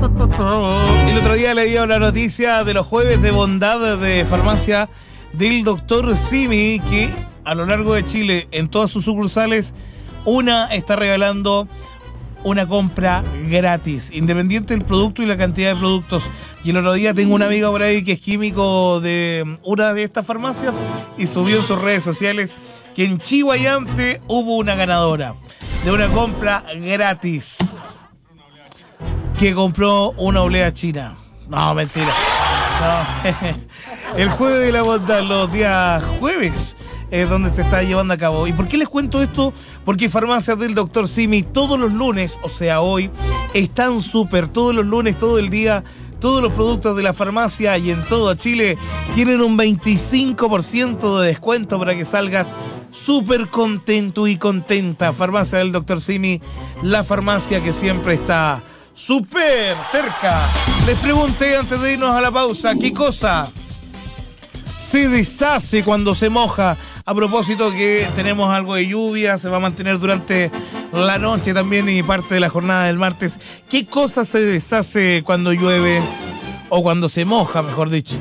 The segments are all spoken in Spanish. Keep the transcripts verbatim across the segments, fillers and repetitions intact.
El otro día leí una noticia de los jueves de bondad de farmacia del doctor Simi, que a lo largo de Chile, en todas sus sucursales, una está regalando una compra gratis, independiente del producto y la cantidad de productos. Y el otro día tengo una amiga por ahí que es químico de una de estas farmacias y subió en sus redes sociales que en Chihuayante hubo una ganadora de una compra gratis que compró una oblea china. No, mentira. No. El jueves de la bondad, los días jueves, es donde se está llevando a cabo. ¿Y por qué les cuento esto? Porque farmacias del doctor Simi todos los lunes, o sea hoy, están súper. Todos los lunes, todo el día, todos los productos de la farmacia y en todo Chile tienen un veinticinco por ciento de descuento para que salgas súper contento y contenta. Farmacia del doctor Simi, la farmacia que siempre está súper cerca. Les pregunté antes de irnos a la pausa, ¿qué cosa se deshace cuando se moja? A propósito que tenemos algo de lluvia, se va a mantener durante la noche también y parte de la jornada del martes. ¿Qué cosa se deshace cuando llueve? O cuando se moja, mejor dicho.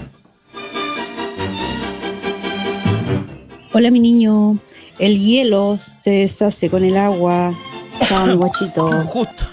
Hola, mi niño. El hielo se deshace con el agua. Chao, mi guachito. Justo.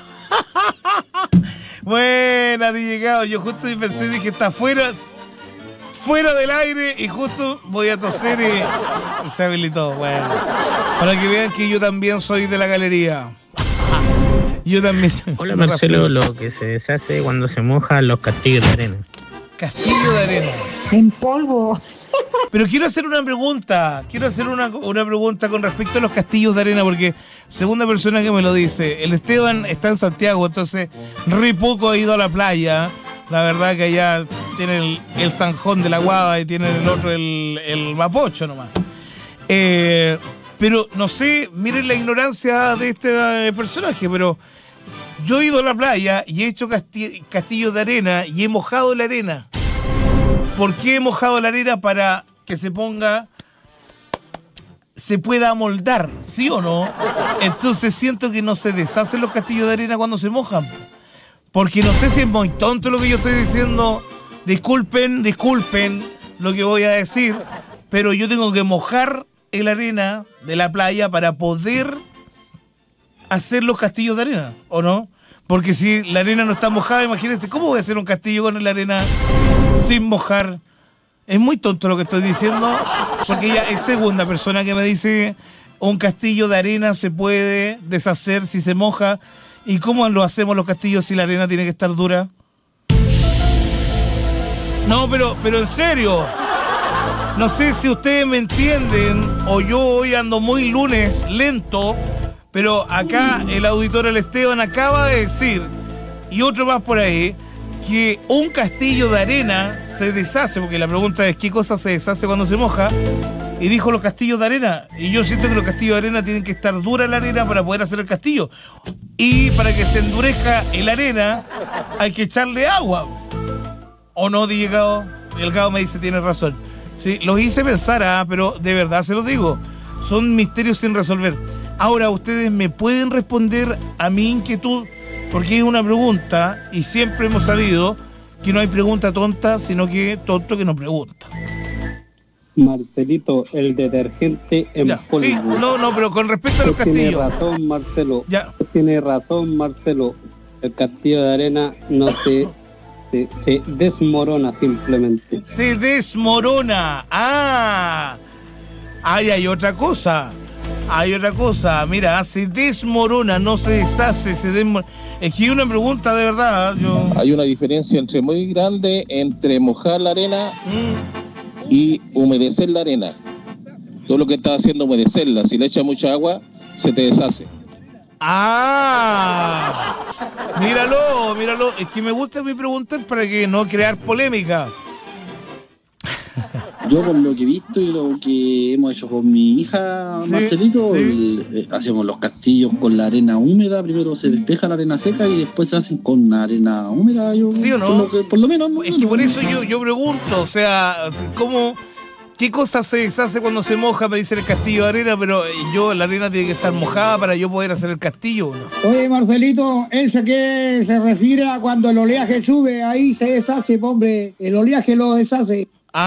Buena, ha llegado. Yo justo pensé, dije, está fuera... fuera del aire y justo voy a toser y se habilitó. Bueno, para que vean que yo también soy de la galería. Yo también. Hola Marcelo, lo que se deshace cuando se mojan los castillos de arena. Castillo de arena. En polvo. Pero quiero hacer una pregunta. Quiero hacer una, una pregunta con respecto a los castillos de arena, porque segunda persona que me lo dice, el Esteban está en Santiago, entonces re poco ha ido a la playa. La verdad que allá tiene el, el zanjón de la Guada y tiene el otro el, el Mapocho nomás. Eh, pero no sé, miren la ignorancia de este personaje, pero yo he ido a la playa y he hecho casti- castillos de arena y he mojado la arena. ¿Por qué he mojado la arena? Para que se ponga, se pueda amoldar, ¿sí o no? Entonces siento que no se deshacen los castillos de arena cuando se mojan. Porque no sé si es muy tonto lo que yo estoy diciendo. Disculpen, disculpen lo que voy a decir, pero yo tengo que mojar la arena de la playa para poder hacer los castillos de arena, ¿o no? Porque si la arena no está mojada, imagínense, ¿cómo voy a hacer un castillo con la arena sin mojar? Es muy tonto lo que estoy diciendo, porque ella es segunda persona que me dice un castillo de arena se puede deshacer si se moja. ¿Y cómo lo hacemos los castillos si la arena tiene que estar dura? No, pero, pero en serio. No sé si ustedes me entienden o yo hoy ando muy lunes, lento, pero acá el auditor El Esteban acaba de decir, y otro más por ahí, que un castillo de arena se deshace, porque la pregunta es ¿qué cosa se deshace cuando se moja? Y dijo los castillos de arena. Y yo siento que los castillos de arena tienen que estar dura la arena para poder hacer el castillo. Y para que se endurezca la arena, hay que echarle agua. ¿O no, Diego? El Gao me dice, tiene razón. Sí, los hice pensar, ¿ah? Pero de verdad se los digo. Son misterios sin resolver. Ahora, ustedes me pueden responder a mi inquietud, porque es una pregunta, y siempre hemos sabido que no hay pregunta tonta, sino que tonto que no pregunta. Marcelito, el detergente en ya, polvo. Sí, no, no, pero con respecto a los castillos. Tiene razón, Marcelo. Ya. Tiene razón, Marcelo. El castillo de arena no se, se, se desmorona simplemente. Se desmorona. Ah. Ahí hay otra cosa. Hay otra cosa. Mira, se desmorona, no se deshace, se desmorona. Es que hay una pregunta de verdad. Yo... Hay una diferencia entre muy grande entre mojar la arena Mm. y humedecer la arena. Todo lo que estás haciendo humedecerla. Si le echas mucha agua, se te deshace. ¡Ah! Míralo, míralo. Es que me gusta mi pregunta para que no crear polémica. Yo por lo que he visto y lo que hemos hecho con mi hija, sí, Marcelito, sí. el, eh, hacemos los castillos con la arena húmeda. Primero se despeja la arena seca y después se hacen con arena húmeda. Yo, ¿sí o no? Por lo, que, por lo menos. Es que por eso yo, yo pregunto, o sea, ¿cómo, ¿Qué cosa se deshace cuando se moja? Me dice el castillo de arena, pero yo, la arena tiene que estar mojada para yo poder hacer el castillo. No sé. Oye, Marcelito, ¿ese qué se refiere a cuando el oleaje sube? Ahí se deshace, hombre. El oleaje lo deshace.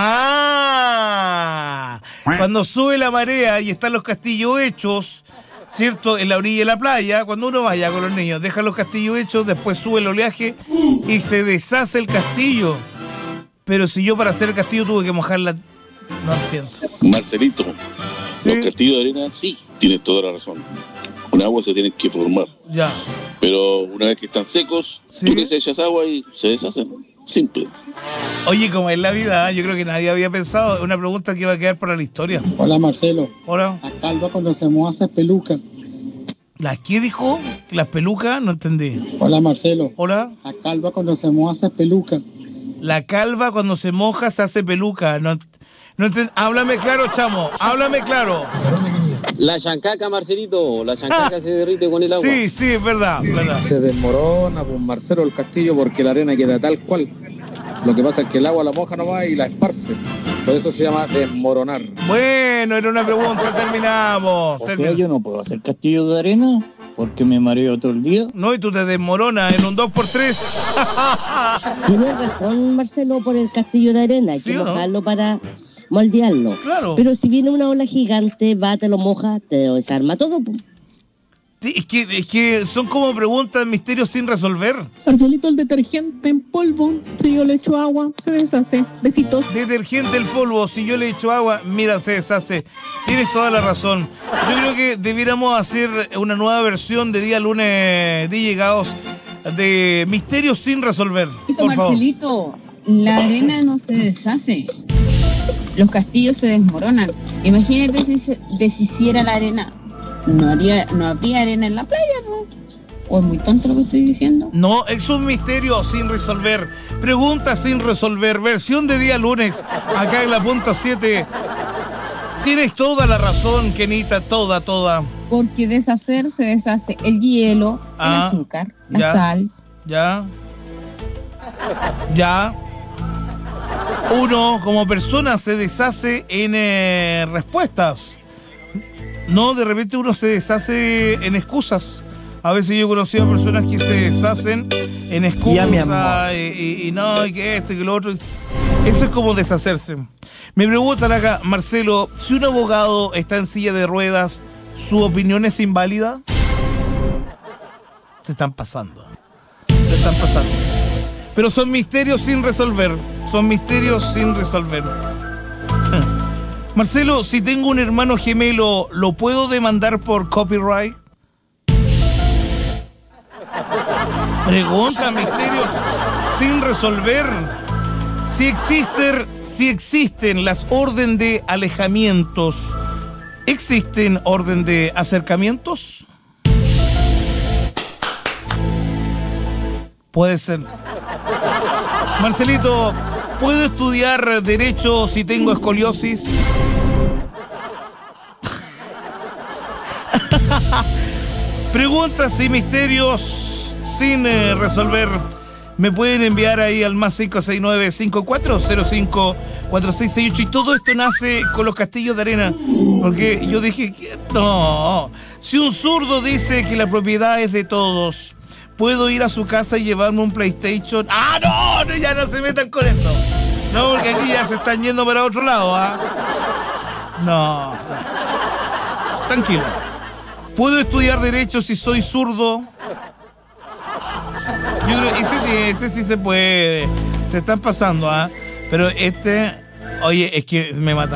¡Ah! Cuando sube la marea y están los castillos hechos, ¿cierto? En la orilla de la playa, cuando uno vaya con los niños, deja los castillos hechos, después sube el oleaje y se deshace el castillo. Pero si yo para hacer el castillo tuve que mojarla... No entiendo. Marcelito, ¿sí? Los castillos de arena, sí, tienes toda la razón. Con agua se tienen que formar. Ya. Pero una vez que están secos, ¿sí? Tú les echas agua y se deshacen. Simple. Oye, como es la vida, yo creo que nadie había pensado. Una pregunta que iba a quedar para la historia. Hola, Marcelo. Hola. La calva cuando se moja hace peluca. ¿La qué dijo? ¿Las pelucas? No entendí. Hola, Marcelo. Hola. La calva cuando se moja hace peluca. La calva cuando se moja se hace peluca. No, no enten... Háblame claro, chamo. Háblame claro. La chancaca, Marcelito. La chancaca ah, se derrite con el agua. Sí, sí, es verdad, verdad. Se desmorona, pues, Marcelo, el castillo porque la arena queda tal cual. Lo que pasa es que el agua la moja nomás y la esparce. Por eso se llama desmoronar. Bueno, era una pregunta, terminamos. O sea, yo no puedo hacer castillo de arena porque me mareo todo el día. No, y tú te desmoronas en un dos por tres. Tienes razón, Marcelo, por el castillo de arena. Hay ¿sí que mojarlo no? para moldearlo. Claro. Pero si viene una ola gigante, va, te lo moja, te desarma todo. Sí, es que, es que son como preguntas, misterios sin resolver. Marcelito, el detergente en polvo, si yo le echo agua, se deshace. Besitos. Detergente en polvo, si yo le echo agua, mira, se deshace. Tienes toda la razón. Yo creo que debiéramos hacer una nueva versión de Día Lunes D J Gaos de misterios sin resolver. Por Marcelito, favor. La arena no se deshace. Los castillos se desmoronan. Imagínate si se deshiciera la arena. No haría, no habría arena en la playa, ¿no? ¿O es muy tonto lo que estoy diciendo? No, es un misterio sin resolver. Pregunta sin resolver. Versión de Día Lunes, acá en la punta siete. Tienes toda la razón, Kenita, toda, toda. Porque deshacer se deshace el hielo, ah, el azúcar, la ya, sal. Ya. Ya. Uno, como persona, se deshace en eh, respuestas. No, de repente uno se deshace en excusas. A veces yo he conocido a personas que se deshacen en excusas y, y, y no, y que esto y que lo otro. Eso es como deshacerse. Me preguntan acá, Marcelo, si un abogado está en silla de ruedas, ¿su opinión es inválida? Se están pasando. Se están pasando. Pero son misterios sin resolver. Son misterios sin resolver. Marcelo, si tengo un hermano gemelo, ¿lo puedo demandar por copyright? Pregunta, misterios sin resolver. Si existen, si existen las órdenes de alejamientos, ¿existen orden de acercamientos? Puede ser. Marcelito, ¿puedo estudiar derecho si tengo escoliosis? Preguntas y misterios sin eh, resolver. Me pueden enviar ahí al más cinco seis nueve, cinco cuatro cero cinco, cuatro seis seis ocho. Y todo esto nace con los castillos de arena. Porque yo dije, que no. Si un zurdo dice que la propiedad es de todos, ¿puedo ir a su casa y llevarme un PlayStation? ¡Ah, no! no ya no se metan con eso. No, porque aquí ya se están yendo para otro lado, ¿ah? ¿eh? No. Tranquilo. ¿Puedo estudiar derecho si soy zurdo? Yo creo que ese, ese sí se puede. Se están pasando, ¿ah? ¿eh? Pero este, oye, es que me mata.